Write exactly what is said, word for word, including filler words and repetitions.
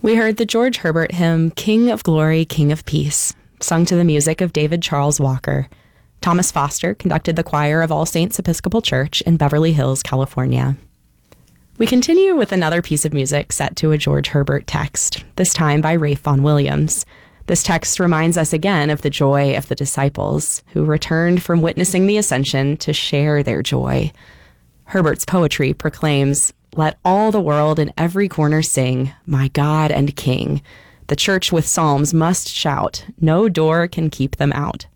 We heard the George Herbert hymn, King of Glory, King of Peace, sung to the music of David Charles Walker. Thomas Foster conducted the choir of All Saints Episcopal Church in Beverly Hills, California. We continue with another piece of music set to a George Herbert text, this time by Ralph Vaughan Williams. This text reminds us again of the joy of the disciples, who returned from witnessing the Ascension to share their joy. Herbert's poetry proclaims, "Let all the world in every corner sing, my God and King. The church with psalms must shout, no door can keep them out.